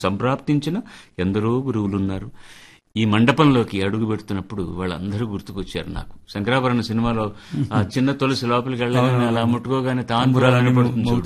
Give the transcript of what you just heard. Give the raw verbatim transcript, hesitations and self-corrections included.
సంప్రాప్తించిన ఎందరో గురువులున్నారు. ఈ మండపంలోకి అడుగు పెడుతున్నప్పుడు వాళ్ళందరూ గుర్తుకొచ్చారు నాకు. శంకరాభరణ సినిమాలో ఆ చిన్న తులసి లోపలికి వెళ్ళగానే అలా ముట్టుకోగానే తాంబూరాలు పడుతుంది.